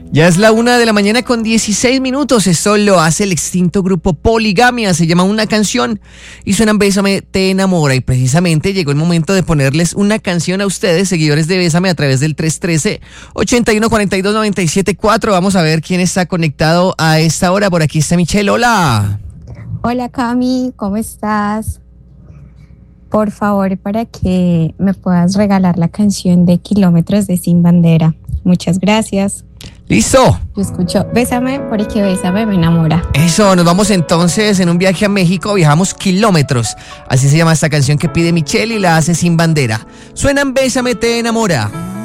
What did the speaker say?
Ya es la 1:16 a.m. Esto lo hace el extinto grupo Poligamia. Se llama Una Canción y suenan Bésame, Te Enamora. Y precisamente llegó el momento de ponerles una canción a ustedes, seguidores de Bésame, a través del 313-8142-974. Vamos a ver quién está conectado a esta hora. Por aquí está Michelle. Hola. Hola Cami, ¿cómo estás? Por favor, para que me puedas regalar la canción de Kilómetros de Sin Bandera. Muchas gracias. ¡Listo! Yo escucho Bésame porque Bésame me enamora. Eso, nos vamos entonces en un viaje a México, viajamos kilómetros. Así se llama esta canción que pide Michelle y la hace Sin Bandera. Suenan Bésame, Te Enamora.